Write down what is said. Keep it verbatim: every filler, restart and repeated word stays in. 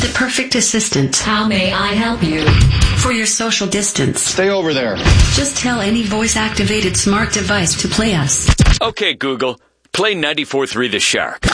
The perfect assistant. How may I help you? For your social distance. Stay over there. Just tell any voice-activated smart device to play us. Okay, Google. Play ninety-four point three The Shark.